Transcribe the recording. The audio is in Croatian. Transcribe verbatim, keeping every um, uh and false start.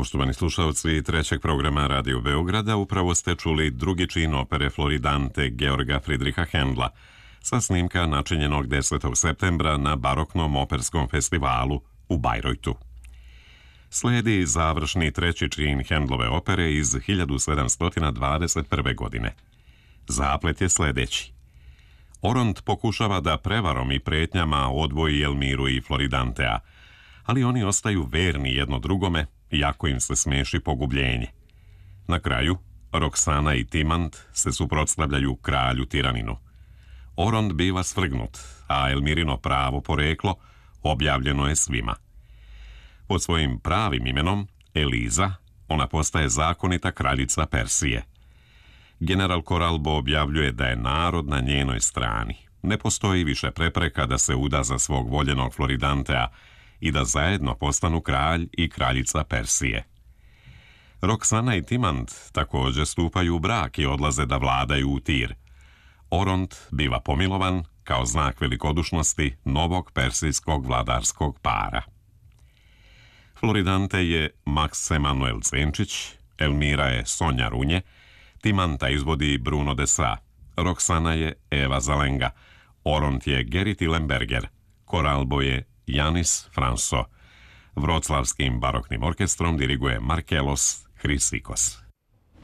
Poštovani slušalci trećeg programa Radio Beograda, upravo ste čuli drugi čin opere Floridante Georga Friedricha Händla sa snimka načinjenog desetog septembra na baroknom operskom festivalu u Bajrojtu. Sledi završni treći čin Händlove opere iz hiljadu sedamsto dvadeset prve. godine. Zaplet je sledeći. Oront pokušava da prevarom i pretnjama odvoji Elmiru i Floridantea, ali oni ostaju verni jedno drugome, iako im se smeši pogubljenje. Na kraju, Roksana i Timant se suprotstavljaju kralju Tiraninu. Oront biva svrgnut, a Elmirino pravo poreklo objavljeno je svima. Pod svojim pravim imenom, Eliza, ona postaje zakonita kraljica Persije. General Koralbo objavljuje da je narod na njenoj strani. Ne postoji više prepreka da se uda za svog voljenog Floridantea i da zajedno postanu kralj i kraljica Persije. Roksana i Timant također stupaju u brak i odlaze da vladaju u Tir. Oront biva pomilovan kao znak velikodušnosti novog persijskog vladarskog para. Floridante je Max Emanuel Cenčić, Elmira je Sonja Runje, Timanta izvodi Bruno de Sa, Roksana je Eva Zalenga, Oront je Gerrit Illenberger, Koralbo je Janis Franso. Vroclavskim baroknim orkestrom diriguje Markelos Chrysikos.